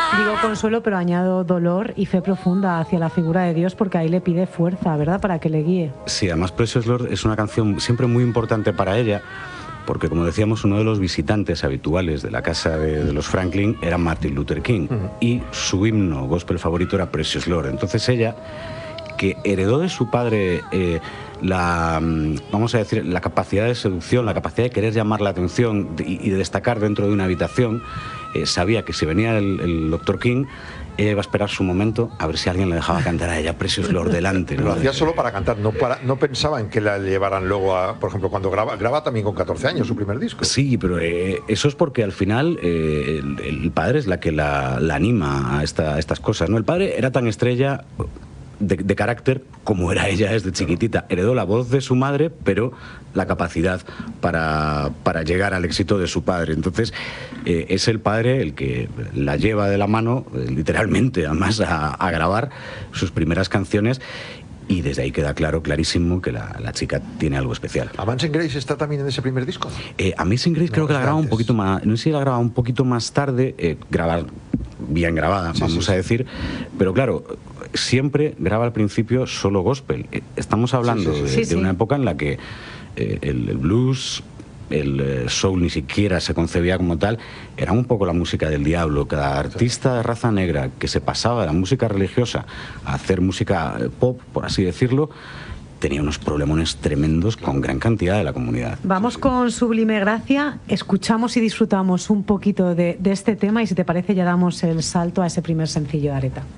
Digo consuelo, pero añado dolor y fe profunda hacia la figura de Dios, porque ahí le pide fuerza, ¿verdad?, para que le guíe. Sí, además Precious Lord es una canción siempre muy importante para ella, porque como decíamos, uno de los visitantes habituales de la casa de los Franklin era Martin Luther King, y su himno gospel favorito era Precious Lord. Entonces ella, que heredó de su padre vamos a decir, la capacidad de seducción, la capacidad de querer llamar la atención y de destacar dentro de una habitación, sabía que si venía el Dr. King, ella iba a esperar su momento a ver si alguien le dejaba cantar a ella Precious Lord delante, ¿no? Lo hacía solo para cantar, no pensaba en que la llevaran luego a, por ejemplo, cuando graba también con 14 años su primer disco. Sí, pero eso es porque al final el padre es la que la anima a estas cosas, ¿no? El padre era tan estrella de carácter como era ella desde chiquitita. Heredó la voz de su madre, pero la capacidad para llegar al éxito de su padre. Entonces es el padre el que la lleva de la mano, literalmente además, a grabar sus primeras canciones. Y desde ahí queda clarísimo que la chica tiene algo especial. ¿Amazing Grace está también en ese primer disco? Amazing Grace creo que la graba un poquito más, no sé si la graba un poquito más tarde, bien grabada, vamos a decir, pero claro, siempre graba al principio solo gospel. Estamos hablando de una época en la que el blues, el soul ni siquiera se concebía como tal, era un poco la música del diablo. Cada artista de raza negra que se pasaba de la música religiosa a hacer música pop, por así decirlo, tenía unos problemones tremendos con gran cantidad de la comunidad. Vamos con Sublime Gracia, escuchamos y disfrutamos un poquito de este tema, y si te parece ya damos el salto a ese primer sencillo de Aretha.